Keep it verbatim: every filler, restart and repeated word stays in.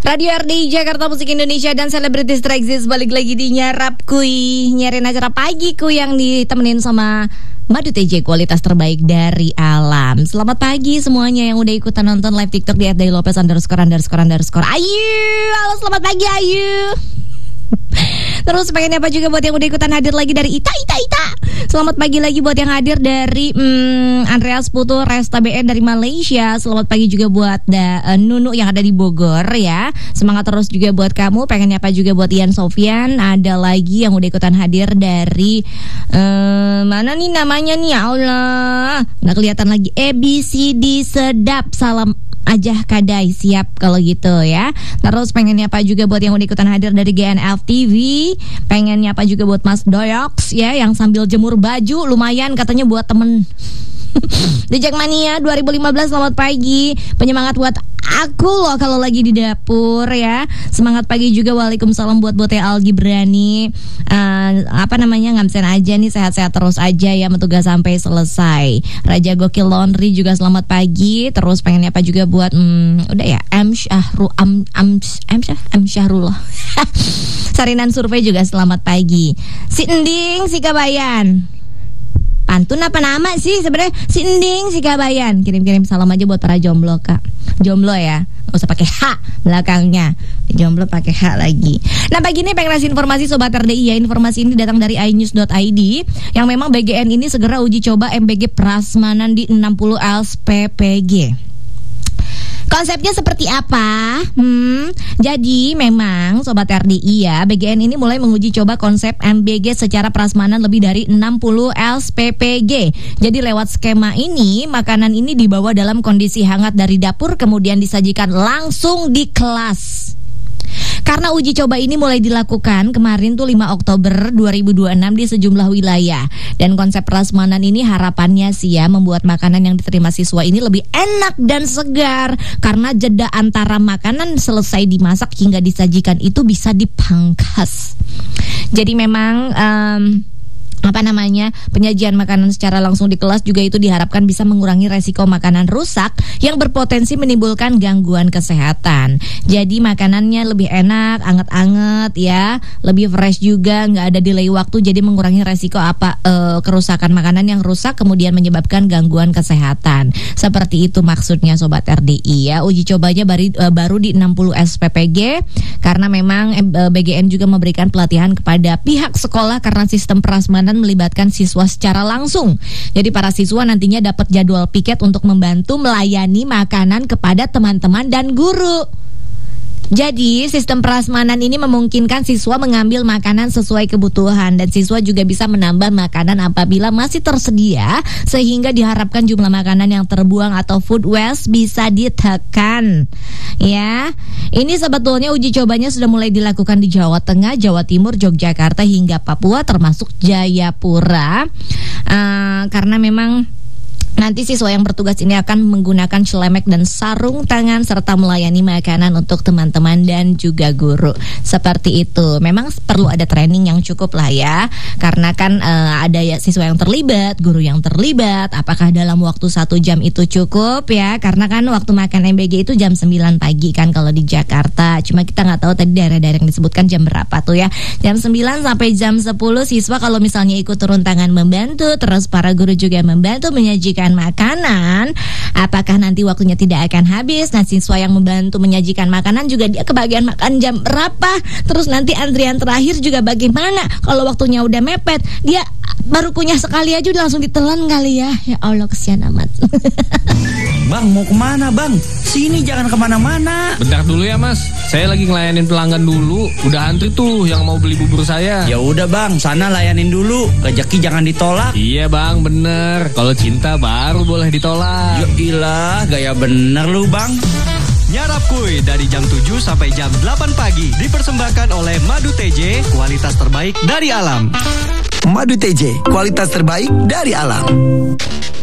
Radio R D I Jakarta, Musik Indonesia dan Selebritis Traxis balik lagi di Nyarap Kuy. Nyarin acara pagi kuy yang ditemenin sama Madu T J, kualitas terbaik dari alam. Selamat pagi semuanya yang udah ikutan nonton live TikTok di at day lopez underscore underscore underscore Ayu. Halo, selamat pagi Ayu. Terus pengen apa juga buat yang udah ikutan hadir lagi dari Ita Ita Ita. Selamat pagi lagi buat yang hadir dari hmm, Andreas Putu Resta B N dari Malaysia. Selamat pagi juga buat da, uh, Nunu yang ada di Bogor ya. Semangat terus juga buat kamu. Pengen apa juga buat Ian Sofian. Ada lagi yang udah ikutan hadir dari uh, mana nih namanya nih, ya Allah, nggak kelihatan lagi. A B C D Sedap. Salam aja kadai, siap kalau gitu ya. Terus pengennya apa juga buat yang udah ikutan hadir dari G N F T V. Pengennya apa juga buat Mas Doyoks ya, yang sambil jemur baju lumayan katanya buat temen di Jackmania dua ribu lima belas. Selamat pagi, penyemangat buat aku loh kalau lagi di dapur ya. Semangat pagi juga, waalaikumsalam buat Bote Algi Berani. uh, Apa namanya, ngamsen aja nih, sehat-sehat terus aja ya, mentugas sampai selesai. Raja Gokil Laundry juga selamat pagi. Terus pengennya apa juga buat hmm, udah ya, M Syahru Am Am M Syah M Syahrullah Sarinan Survei juga selamat pagi. Si Ending si Kabayan, pantun apa nama sih sebenarnya? Si Ending si Kabayan. Kirim-kirim salam aja buat para jomblo kak. Jomblo ya, nggak usah pakai H belakangnya. Jomblo pakai H lagi. Nah pagi ini pengen ngasih informasi Sobat R D I ya. Informasi ini datang dari i news dot i d yang memang B G N ini segera uji coba M B G prasmanan di enam puluh L S P P G. Konsepnya seperti apa? Hmm, jadi memang Sobat R D I ya, B G N ini mulai menguji coba konsep M B G secara prasmanan lebih dari enam puluh L S P P G. Jadi lewat skema ini, makanan ini dibawa dalam kondisi hangat dari dapur, kemudian disajikan langsung di kelas. Karena uji coba ini mulai dilakukan kemarin tuh lima Oktober dua ribu dua puluh enam di sejumlah wilayah. Dan konsep prasmanan ini harapannya sih ya, membuat makanan yang diterima siswa ini lebih enak dan segar. Karena jeda antara makanan selesai dimasak hingga disajikan itu bisa dipangkas. Jadi memang um, apa namanya, penyajian makanan secara langsung di kelas juga itu diharapkan bisa mengurangi resiko makanan rusak yang berpotensi menimbulkan gangguan kesehatan. Jadi makanannya lebih enak, anget-anget ya, lebih fresh juga, nggak ada delay waktu, jadi mengurangi resiko apa e, kerusakan makanan yang rusak kemudian menyebabkan gangguan kesehatan. Seperti itu maksudnya Sobat R D I ya. Uji cobanya baru, e, baru di enam puluh S P P G karena memang e, B G N juga memberikan pelatihan kepada pihak sekolah karena sistem prasmanan melibatkan siswa secara langsung. Jadi para siswa nantinya dapat jadwal piket untuk membantu melayani makanan kepada teman-teman dan guru. Jadi sistem prasmanan ini memungkinkan siswa mengambil makanan sesuai kebutuhan dan siswa juga bisa menambah makanan apabila masih tersedia, sehingga diharapkan jumlah makanan yang terbuang atau food waste bisa ditekan. Ya, ini sebetulnya uji cobanya sudah mulai dilakukan di Jawa Tengah, Jawa Timur, Yogyakarta hingga Papua termasuk Jayapura. Uh, karena memang nanti siswa yang bertugas ini akan menggunakan celemek dan sarung tangan serta melayani makanan untuk teman-teman dan juga guru. Seperti itu. Memang perlu ada training yang cukup lah ya. Karena kan uh, ada ya siswa yang terlibat, guru yang terlibat. Apakah dalam waktu satu jam itu cukup ya? Karena kan waktu makan M B G itu jam sembilan pagi kan kalau di Jakarta. Cuma kita nggak tahu tadi daerah-daerah yang disebutkan jam berapa tuh ya. Jam sembilan sampai jam sepuluh siswa kalau misalnya ikut turun tangan membantu, terus para guru juga membantu menyajikan makanan, apakah nanti waktunya tidak akan habis? Nah, siswa yang membantu menyajikan makanan juga dia kebagian makan jam berapa? Terus nanti antrian terakhir juga bagaimana? Kalau waktunya udah mepet, dia baru kunyah sekali aja udah langsung ditelan kali ya. Ya Allah, kesian amat. Bang, mau kemana bang? Sini, jangan kemana-mana. Bentar dulu ya mas, saya lagi ngelayanin pelanggan dulu. Udah antri tuh yang mau beli bubur saya. Ya udah bang, sana layanin dulu. Rezeki jangan ditolak. Iya bang, bener. Kalau cinta baru boleh ditolak. Ya ilah, gaya bener lu bang. Nyarap Kuy dari jam tujuh sampai jam delapan pagi dipersembahkan oleh Madu T J, kualitas terbaik dari alam. Madu T J, kualitas terbaik dari alam.